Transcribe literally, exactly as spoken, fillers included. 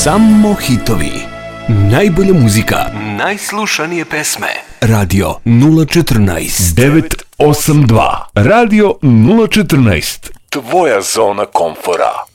Samo hitovi. Najbolja muzika. Najslušanije pesme. Radio nula četrnaest devet osam dva. Radio nula četrnaest. Tvoja zona komfora.